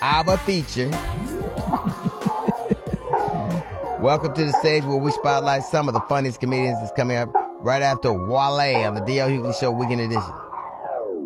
our feature. Welcome to the stage where we spotlight some of the funniest comedians that's coming up right after Wale on the D.L. Hughley Show Weekend Edition.